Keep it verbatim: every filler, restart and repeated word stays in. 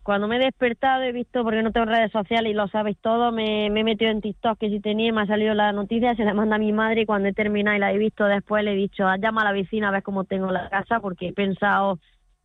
cuando me he despertado he visto, porque no tengo redes sociales y lo sabéis todo, me, me he metido en TikTok que si tenía, me ha salido la noticia, se la manda a mi madre y cuando he terminado y la he visto después le he dicho, llama a la vecina a ver cómo tengo la casa porque he pensado